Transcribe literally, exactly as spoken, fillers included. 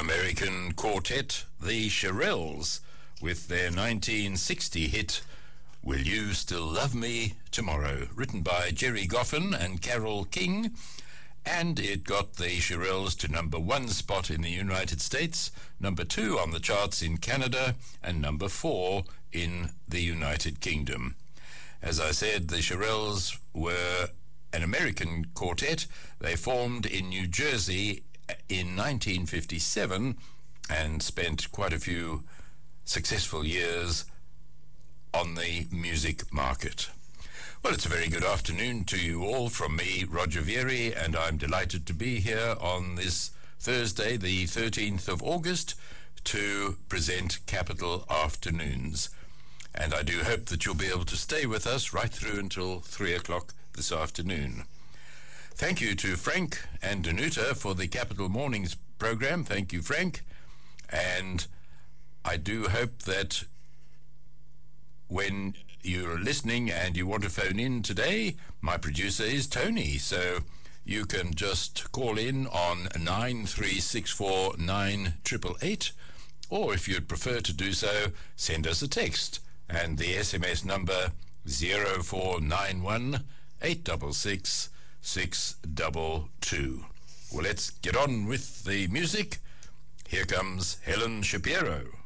American quartet, the Shirelles, with their nineteen sixty hit, Will You Still Love Me Tomorrow, written by Jerry Goffin and Carole King, and it got the Shirelles to number one spot in the United States, number two on the charts in Canada, and number four in the United Kingdom. As I said, the Shirelles were an American quartet. They formed in New Jersey in nineteen fifty-seven and spent quite a few successful years on the music market. Well, it's a very good afternoon to you all from me, Roger Vieri, and I'm delighted to be here on this Thursday, the thirteenth of August, to present Capital Afternoons. And I do hope that you'll be able to stay with us right through until three o'clock this afternoon. Thank you to Frank and Danuta for the Capital Mornings program. Thank you, Frank. And I do hope that when you're listening and you want to phone in today, my producer is Tony, so you can just call in on nine three six four nine eight eight eight, or if you'd prefer to do so, send us a text, and the S M S number zero four nine one eight six six six two two. Well, let's get on with the music. Here comes Helen Shapiro.